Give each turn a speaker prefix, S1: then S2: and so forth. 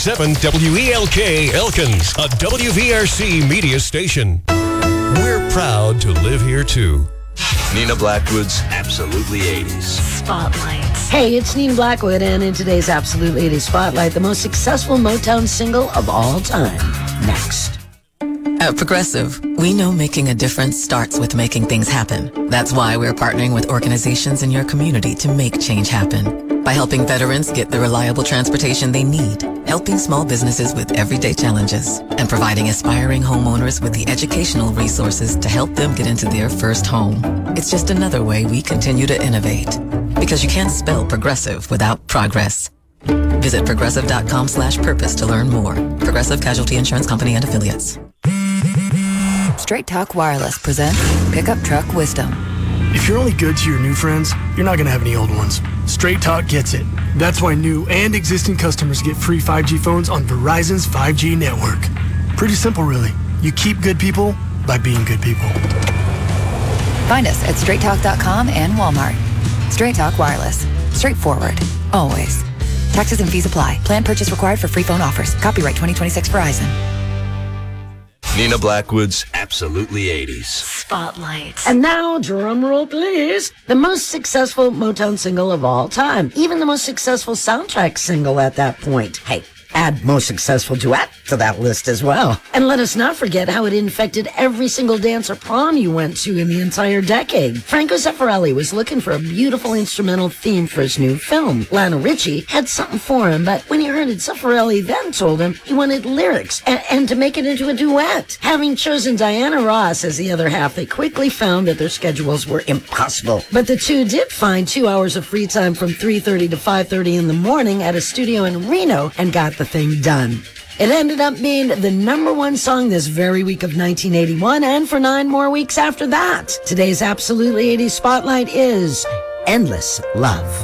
S1: 98.7 WELK Elkins, a WVRC media station. We're proud to live here, too.
S2: Nina Blackwood's Absolutely 80s.
S3: Spotlights. Hey, it's Nina Blackwood, and in today's Absolutely 80s Spotlight, the most successful Motown single of all time. Next.
S4: At Progressive, we know making a difference starts with making things happen. That's why we're partnering with organizations in your community to make change happen. By helping veterans get the reliable transportation they need, helping small businesses with everyday challenges, and providing aspiring homeowners with the educational resources to help them get into their first home. It's just another way we continue to innovate. Because you can't spell progressive without progress. Visit progressive.com/purpose to learn more. Progressive Casualty Insurance Company and Affiliates.
S5: Straight Talk Wireless presents Pickup Truck Wisdom.
S6: If you're only good to your new friends, you're not going to have any old ones. Straight Talk gets it. That's why new and existing customers get free 5G phones on Verizon's 5G network. Pretty simple, really. You keep good people by being good people.
S5: Find us at straighttalk.com and Walmart. Straight Talk Wireless. Straightforward. Always. Taxes and fees apply. Plan purchase required for free phone offers. Copyright 2026 Verizon.
S2: Nina Blackwood's Absolutely 80s.
S3: Spotlights. And now, drum roll please, the most successful Motown single of all time. Even the most successful soundtrack single at that point. Hey, add most successful duet to that list as well. And let us not forget how it infected every single dance or prom you went to in the entire decade. Franco Zeffirelli was looking for a beautiful instrumental theme for his new film. Lionel Richie had something for him, but when he heard it, Zeffirelli then told him he wanted lyrics and to make it into a duet. Having chosen Diana Ross as the other half, they quickly found that their schedules were impossible. But the two did find 2 hours of free time from 3:30 to 5:30 in the morning at a studio in Reno and got the thing done. It ended up being the #1 song this very week of 1981 and for 9 more weeks after that. Today's Absolutely 80s Spotlight is Endless Love.